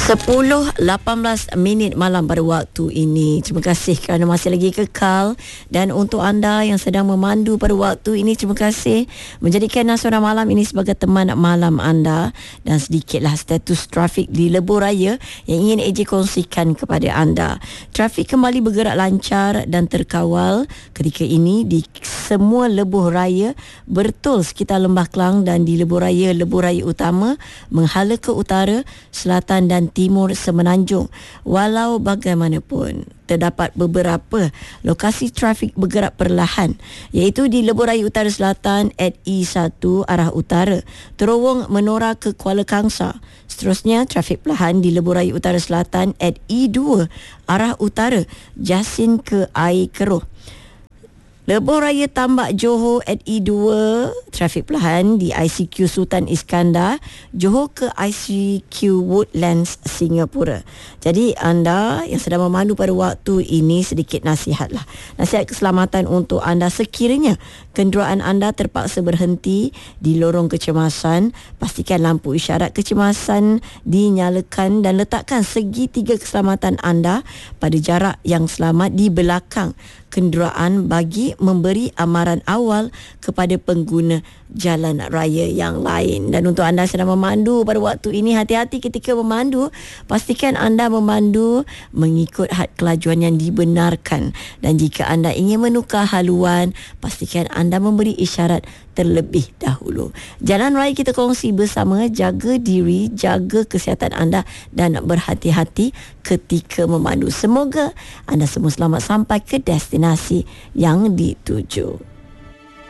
10:18 malam pada waktu ini. Terima kasih kerana masih lagi kekal. Dan untuk anda yang sedang memandu pada waktu ini, terima kasih menjadikan Nasional Malam ini sebagai teman malam anda. Dan sedikitlah status trafik di Lebuh Raya yang ingin AJ kongsikan kepada anda. Trafik kembali bergerak lancar dan terkawal ketika ini di semua Lebuh Raya, bertul sekitar Lembah Kelang dan di Lebuh Raya Utama menghala ke utara, selatan dan timur Semenanjung. Walau bagaimanapun, terdapat beberapa lokasi trafik bergerak perlahan, iaitu di Lebuh Raya Utara Selatan at E1 arah utara, terowong menora ke Kuala Kangsar. Seterusnya, trafik perlahan di Lebuh Raya Utara Selatan at E2 arah utara, Jasin ke Air Keruh. Lebuh Raya Tambak Johor at E2, trafik perlahan di ICQ Sultan Iskandar, Johor ke ICQ Woodlands, Singapura. Jadi anda yang sedang memandu pada waktu ini, sedikit nasihatlah. Nasihat keselamatan untuk anda sekiranya kenderaan anda terpaksa berhenti di lorong kecemasan, pastikan lampu isyarat kecemasan dinyalakan dan letakkan segitiga keselamatan anda pada jarak yang selamat di belakang kenderaan bagi memberi amaran awal kepada pengguna jalan raya yang lain. Dan untuk anda sedang memandu pada waktu ini, hati-hati ketika memandu. Pastikan anda memandu mengikut had kelajuan yang dibenarkan. Dan jika anda ingin menukar haluan, pastikan anda memberi isyarat terlebih dahulu. Jalan raya kita kongsi bersama. Jaga diri, jaga kesihatan anda dan berhati-hati ketika memandu. Semoga anda semua selamat sampai ke destinasi yang dituju.